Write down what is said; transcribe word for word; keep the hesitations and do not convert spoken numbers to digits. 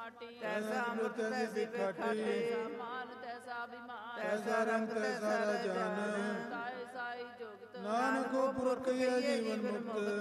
ਮਾਟੀ, ਤੈਸਾ ਅੰਮ੍ਰਿਤ ਤੈਸੀ ਖਾਟੀ, ਤੈਸਾ ਮਾਨ ਤੈਸਾ ਅਭਿਮਾਨ, ਤੈਸਾ ਰੰਗ ਤੈਸਾ ਰਾਜਾਨ, ਤਾਏ ਸਾਈ ਜੁਗਤ ਨਾਨਕ ਪੁਰਖ ਇਹ ਜੀਵਨ ਮੁਕਤ।